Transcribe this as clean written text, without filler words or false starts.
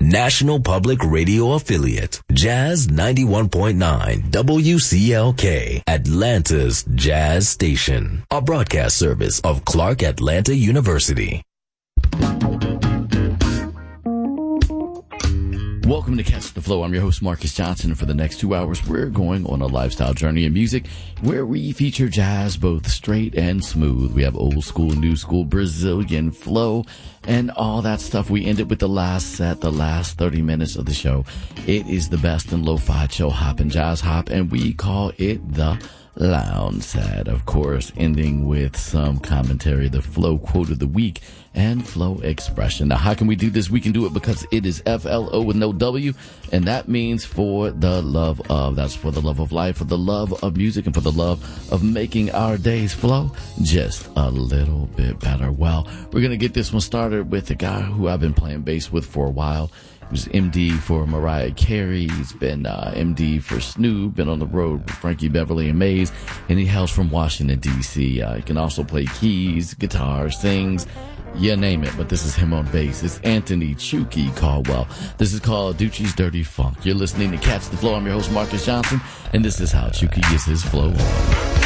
National Public Radio affiliate, Jazz 91.9 WCLK, Atlanta's Jazz Station, a broadcast service of Clark Atlanta University. Welcome to Catch the Flow. I'm your host, Marcus Johnson, and for the next 2 hours, we're going on a lifestyle journey in music where we feature jazz both straight and smooth. We have old school, new school, Brazilian flow, and all that stuff. We ended with the last set, the last 30 minutes of the show. It is the best in lo-fi, chill hop, and jazz hop, and we call it the Lounge Set. Of course, ending with some commentary, the flow quote of the week, and flow expression. Now, how can we do this? We can do it because it is FLO with no W, and that means for the love of. That's for the love of life, for the love of music, and for the love of making our days flow just a little bit better. Well, we're going to get this one started with a guy who I've been playing bass with for a while. He was MD for Mariah Carey. He's been MD for Snoop, been on the road with Frankie Beverly and Maze, and he hails from Washington, D.C. He can also play keys, guitar, sings, you name it, but this is him on bass. It's Anthony Chuki Caldwell. This is called Ducci's Dirty Funk. You're listening to Catch the Flow. I'm your host, Marcus Johnson, and this is how Chuki gets his flow on.